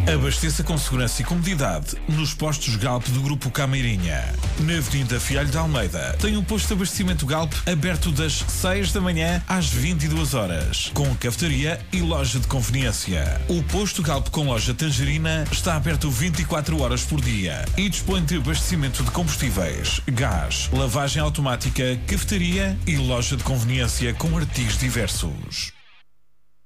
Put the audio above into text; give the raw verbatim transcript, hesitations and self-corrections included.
Abasteça com segurança e comodidade nos postos Galp do Grupo Cameirinha. Na Avenida Fialho de Almeida tem um posto de abastecimento Galp aberto das seis da manhã às vinte e duas horas, com cafetaria e loja de conveniência. O posto Galp com loja Tangerina está aberto vinte e quatro horas por dia e dispõe de abastecimento de combustíveis, gás, lavagem automática, cafetaria e loja de conveniência com artigos diversos.